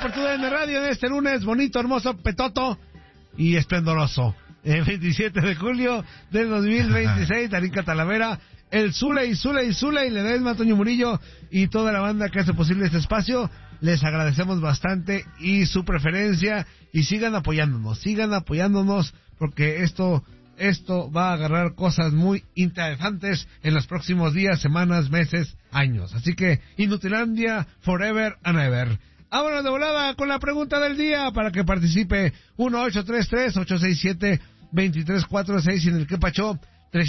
por tu DN Radio en este lunes bonito, hermoso, petoto y esplendoroso. El 27 de julio del 2026, Darinka Talavera, el Zuley, Ledesma, Toño Murillo y toda la banda que hace posible este espacio. Les agradecemos bastante y su preferencia, y sigan apoyándonos porque esto va a agarrar cosas muy interesantes en los próximos días, semanas, meses, años. Así que Inutilandia forever and ever. Vámonos de volada con la pregunta del día para que participe. 1-833-867-2346 y en el que pachó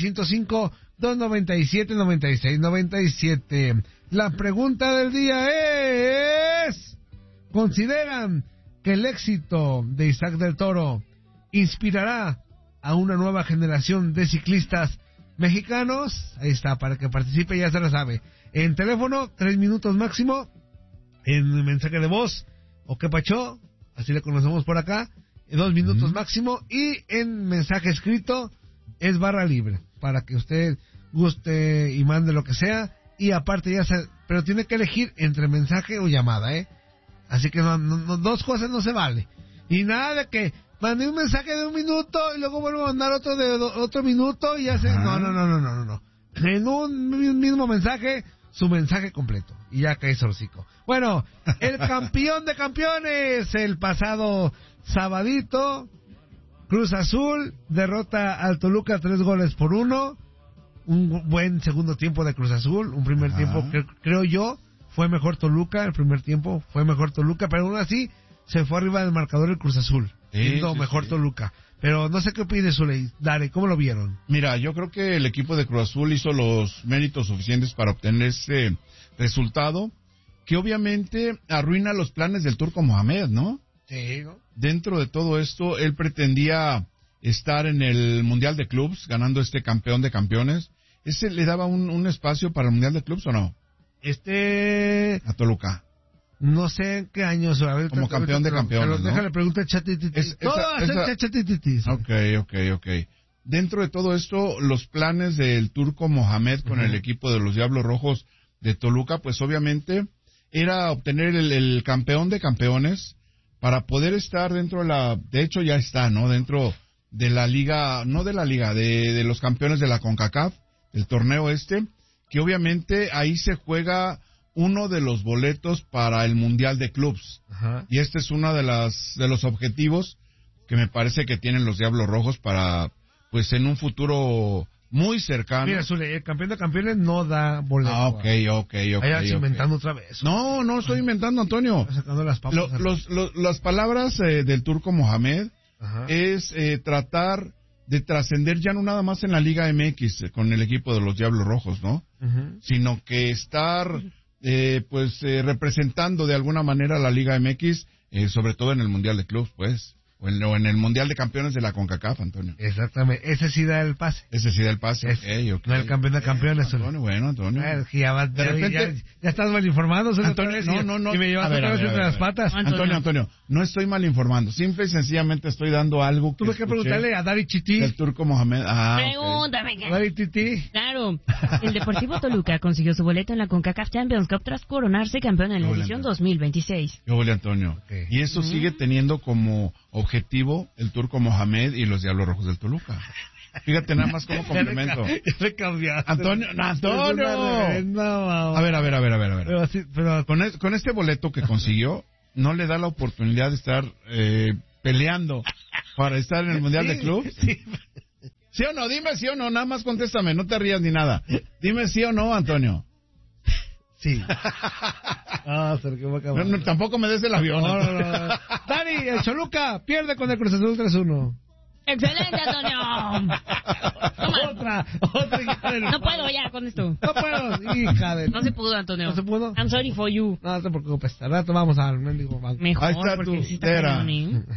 305-297-9697. La pregunta del día es: ¿consideran que el éxito de Isaac del Toro inspirará a una nueva generación de ciclistas mexicanos? Ahí está, para que participe, ya se la sabe. En teléfono, 3 minutos máximo. En mensaje de voz, o qué pacho, así le conocemos por acá, 2 minutos máximo. Y en mensaje escrito es barra libre, para que usted guste y mande lo que sea. Y aparte pero tiene que elegir entre mensaje o llamada, Así que no, dos cosas no se vale. Y nada de que mandé un mensaje de 1 minuto y luego vuelvo a mandar otro de otro minuto y ya se... No. En un mismo mensaje, su mensaje completo. Y ya cae hocico. Bueno, el campeón de campeones, el pasado sabadito, Cruz Azul derrota al Toluca 3-1. Un buen segundo tiempo de Cruz Azul. Un primer tiempo, creo yo, fue mejor Toluca. El primer tiempo fue mejor Toluca, pero aún así se fue arriba del marcador el Cruz Azul. Siendo mejor Toluca. Pero no sé qué opines, Zuley. Dale, ¿cómo lo vieron? Mira, yo creo que el equipo de Cruz Azul hizo los méritos suficientes para obtener ese resultado, que obviamente arruina los planes del Turco Mohamed, ¿no? Sí, ¿no? Dentro de todo esto, él pretendía estar en el Mundial de Clubs, ganando este campeón de campeones. ¿Ese le daba un espacio para el Mundial de Clubs o no? A Toluca. No sé en qué años. Como campeón de campeones, ¿no? Déjale preguntar a Chatititi. Ok. Dentro de todo esto, los planes del Turco Mohamed con el equipo de los Diablos Rojos de Toluca, pues obviamente era obtener el campeón de campeones para poder estar dentro de hecho ya está, ¿no? Dentro de la liga, de los campeones de la CONCACAF, el torneo que obviamente ahí se juega uno de los boletos para el Mundial de Clubs. Y este es uno de los objetivos que me parece que tienen los Diablos Rojos para, pues en un futuro muy cercano. Mira, Zule, el campeón de campeones no da boleto. Ok. Ahí inventando otra vez. No estoy inventando, Antonio. Sacando las papas. Las palabras del Turco Mohamed es tratar de trascender ya no nada más en la Liga MX con el equipo de los Diablos Rojos, ¿no? Sino que estar representando de alguna manera a la Liga MX, sobre todo en el Mundial de Clubs, pues. O en el Mundial de Campeones de la CONCACAF, Antonio. Exactamente, ese sí da el pase. Okay. No el campeón de campeones. Antonio. De repente... ya estás mal informado, Antonio, no. Y me llevas otra vez entre las patas. Antonio, no estoy mal informando. Simple y sencillamente estoy dando algo que tuve que preguntarle a Dari Chiti. El Turco Mohamed. Pregúntame. Okay. Dari Chiti. Claro. El Deportivo Toluca consiguió su boleto en la CONCACAF Champions Cup tras coronarse campeón en la edición 2026. Yo volé, Antonio. Okay. Y eso sigue teniendo como objetivo el Turco Mohamed y los Diablos Rojos del Toluca. Fíjate nada más como complemento. Ya cambiaste. Antonio. A ver. Pero con este boleto que consiguió, no le da la oportunidad de estar peleando para estar en el Mundial de Clubs. ¿Sí o no? Dime sí o no, nada más contéstame, no te rías ni nada. Dime sí o no, Antonio. Sí. No, tampoco me des el avión. No. Dani, el Toluca pierde con el Cruz Azul 3-1. ¡Excelente, Antonio! Otra. No puedo ya con esto. No puedo, hija de... No se pudo, Antonio. ¿No se pudo? I'm sorry for you. No te preocupes, al rato vamos al mendigo banco. Mejor, ahí está porque tu sí está cañón,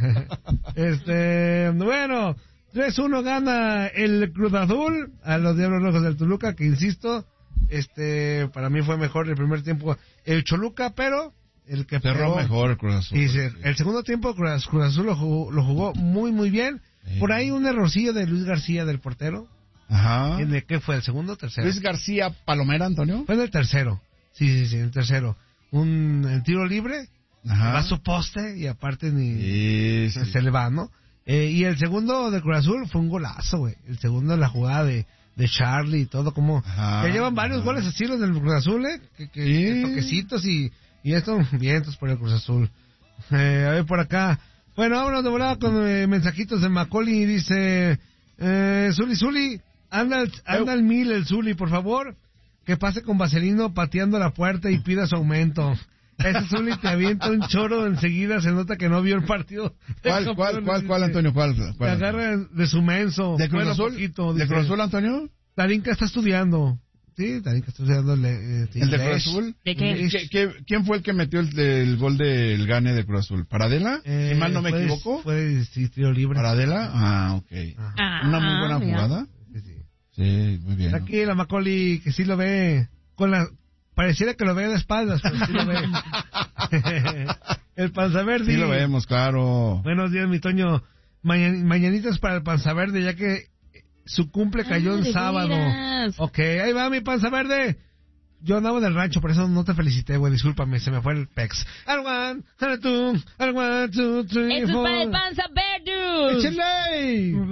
Bueno, 3-1 gana el Cruz Azul a los Diablos Rojos del Toluca, que insisto, para mí fue mejor el primer tiempo el Toluca, pero el que cerró mejor el Cruz Azul. Y el segundo tiempo Cruz Azul lo jugó muy bien. Por ahí un errorcillo de Luis García, del portero. ¿En qué fue? ¿El segundo o tercero? Luis García Palomera, Antonio. Fue en el tercero. Sí, en el tercero. Un tiro libre. Ajá. Va a su poste y aparte ni Sí. se le va, ¿no? Y el segundo de Cruz Azul fue un golazo, güey. El segundo de la jugada de Charlie y todo, como Ajá. que llevan varios goles así los del Cruz Azul, que toquecitos y estos vientos por el Cruz Azul. A ver por acá. Bueno, vámonos de volada con mensajitos de Macaulay. Dice, Zuli, anda al 1000 el Zuli, por favor, que pase con Vaselino pateando la puerta y pida su aumento. Ese Zuli te avienta un choro enseguida, se nota que no vio el partido. ¿Cuál, Antonio? ¿Cuál? Te agarra de su menso. ¿De Cruz Azul? Poquito, ¿De Cruz Azul, Antonio? Tarinka está estudiando. Sí, Tarinka está estudiando. ¿El de Cruz Azul? ¿De qué? ¿Quién fue el que metió el gol del gane de Cruz Azul? ¿Paradela? Si mal no me equivoco. Fue tiro libre. ¿Paradela? Ah, ok. Una muy buena jugada. Sí, muy bien. Aquí la Macaulay, que sí lo ve pareciera que lo ve de espaldas, pero sí lo ve. El Panza Verde. Sí lo vemos, claro. Buenos días, mi Toño. Mañanitas para el Panza Verde, ya que su cumple cayó en sábado. Veras. Ok, ahí va mi Panza Verde. Yo andaba en el rancho, por eso no te felicité, güey. Discúlpame, se me fue el pex. Al one, two, three, Esto es four. para el Panza Verde. ¡Échale!